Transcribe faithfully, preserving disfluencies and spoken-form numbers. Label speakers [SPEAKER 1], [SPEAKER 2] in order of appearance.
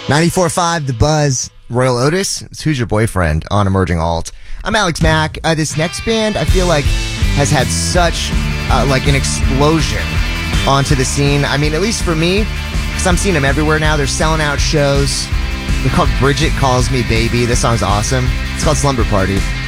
[SPEAKER 1] ninety-four point five The Buzz. Royal Otis, it's Who's Your Boyfriend on Emerging Alt. I'm Alex Mack. Uh, this next band, I feel like, has had such uh, like an explosion onto the scene. I mean, at least for me, because I'm seeing them everywhere now. They're selling out shows. They're called Bridget Calls Me Baby. This song's awesome. It's called Slumber Party.